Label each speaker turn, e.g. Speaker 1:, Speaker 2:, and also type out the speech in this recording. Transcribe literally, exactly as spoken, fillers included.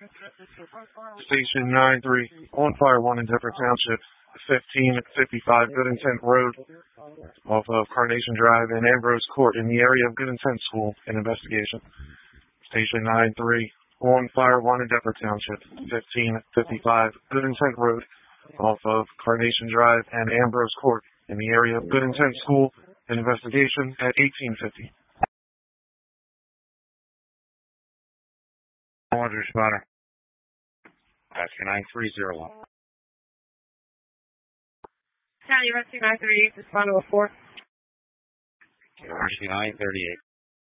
Speaker 1: Station nine three, on fire one in Deptford Township, fifteen fifty-five Good Intent Road, off of Carnation Drive and Ambrose Court in the area of Good Intent School, an investigation. Station nine three, on fire one in Deptford Township, fifteen fifty-five Good Intent Road, off of Carnation Drive and Ambrose Court in the area of Good Intent School, an investigation at eighteen fifty.
Speaker 2: Roger, spotter. Oscar nine three zero one.
Speaker 3: County Rescue nine thirty-eight, respond to a four.
Speaker 2: Rescue nine thirty-eight.